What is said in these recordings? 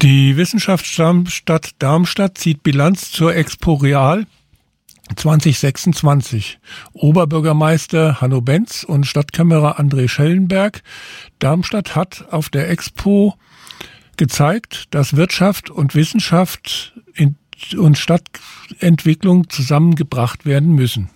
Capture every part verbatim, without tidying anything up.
Die Wissenschaftsstadt Darmstadt zieht Bilanz zur Expo Real zwanzig sechsundzwanzig. Oberbürgermeister Hanno Benz und Stadtkämmerer André Schellenberg. Darmstadt hat auf der Expo gezeigt, dass Wirtschaft und Wissenschaft in, und Stadtentwicklung zusammengebracht werden müssen.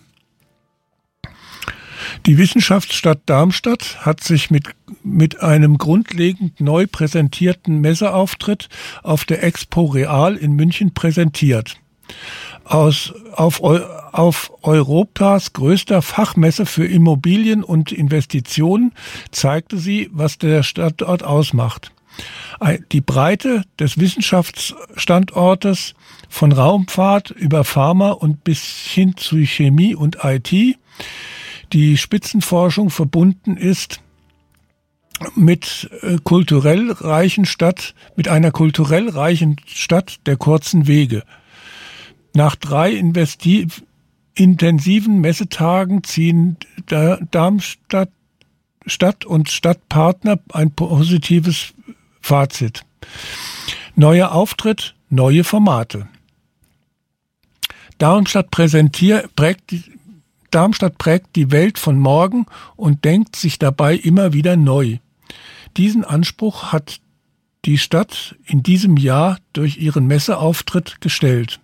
Die Wissenschaftsstadt Darmstadt hat sich mit, mit einem grundlegend neu präsentierten Messeauftritt auf der Expo Real in München präsentiert. Aus, auf, auf Europas größter Fachmesse für Immobilien und Investitionen zeigte sie, was der Standort ausmacht. Die Breite des Wissenschaftsstandortes von Raumfahrt über Pharma und bis hin zu Chemie und I T, die Spitzenforschung verbunden ist mit kulturell reichen Stadt, mit einer kulturell reichen Stadt der kurzen Wege. Nach drei investi- intensiven Messetagen ziehen Darmstadt Stadt und Stadtpartner ein positives Fazit. Neuer Auftritt, neue Formate. Darmstadt präsentiert, prägt die Darmstadt prägt die Welt von morgen und denkt sich dabei immer wieder neu. Diesen Anspruch hat die Stadt in diesem Jahr durch ihren Messeauftritt gestellt.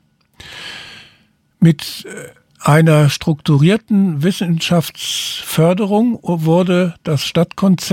Mit einer strukturierten Wissenschaftsförderung wurde das Stadtkonzept